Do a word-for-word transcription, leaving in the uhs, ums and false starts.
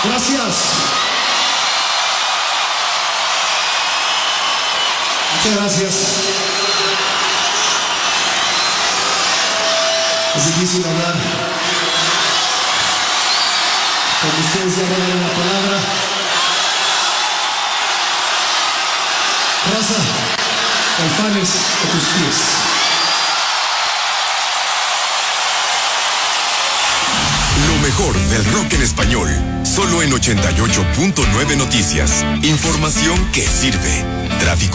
Gracias. Muchas gracias. Es difícil hablar cuando ustedes ya me dan la palabra. Raza, Caifanes a tus pies. Lo mejor del rock en español, solo en ochenta y ocho punto nueve Noticias. Información que sirve. Tráfico.